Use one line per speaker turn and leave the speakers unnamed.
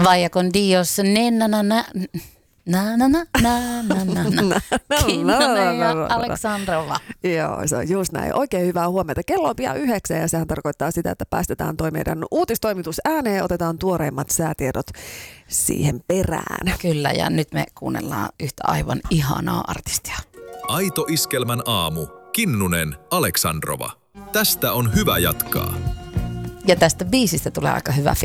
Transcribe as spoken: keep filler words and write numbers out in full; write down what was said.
Vaya con Dios, nenna na na na na na na na na na Kinnunen ja Aleksandrova.
Joo, se on just näin. Oikein hyvää huomenta. Kello on pian yhdeksän ja sehän tarkoittaa sitä, että päästetään toi meidän uutistoimitus ääneen ja otetaan tuoreimmat säätiedot siihen perään.
Kyllä, ja nyt me kuunnellaan yhtä aivan ihanaa artistia.
Aito Iskelmän aamu. Kinnunen, Aleksandrova. Tästä on hyvä jatkaa.
Ja tästä biisistä tulee aika hyvä